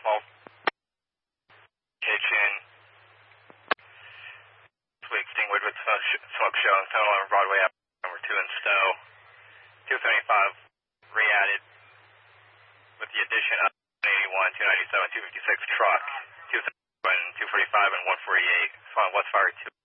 12 kitchen. We extinguished with smoke show on 711 Broadway, number 2 in Stowe. 275 re-added with the addition of 181, 297, 256 truck, 245 and 148. West Fire 2.